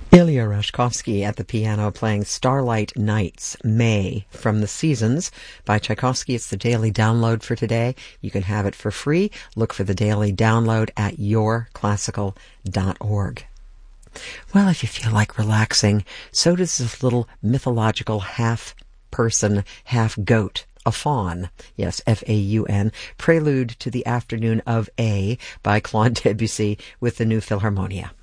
Ilya Rashkovsky at the piano playing Starlight Nights, May, from The Seasons by Tchaikovsky. It's the daily download for today. You can have it for free. Look for the daily download at yourclassical.org. Well, if you feel like relaxing, so does this little mythological half-person, half-goat, a faun. Yes, F-A-U-N. Prelude to the Afternoon of A by Claude Debussy with the New Philharmonia.